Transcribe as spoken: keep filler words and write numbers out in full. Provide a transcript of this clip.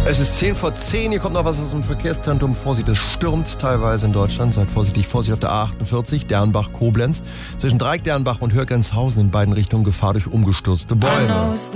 Es ist zehn vor zehn, hier kommt noch was aus dem Verkehrszentrum. Vorsicht, es stürmt teilweise in Deutschland. Seid vorsichtig, Vorsicht auf der A achtundvierzig, Dernbach-Koblenz. Zwischen Dreieck, Dernbach und Hörgrenzhausen in beiden Richtungen Gefahr durch umgestürzte Bäume.